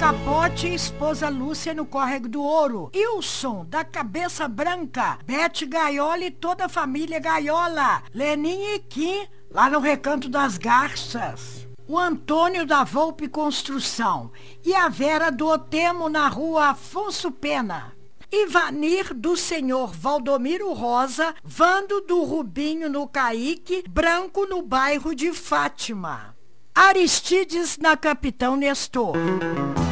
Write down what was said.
Capote e esposa Lúcia no Córrego do Ouro. Ilson, da Cabeça Branca. Bete Gaiola e toda a família Gaiola. Leninha e Kim, lá no Recanto das Garças. O Antônio da Volpe Construção. E a Vera do Otemo na rua Afonso Pena. Ivanir do Senhor Valdomiro Rosa. Vando do Rubinho no Caíque. Branco no bairro de Fátima. Aristides na Capitão Nestor.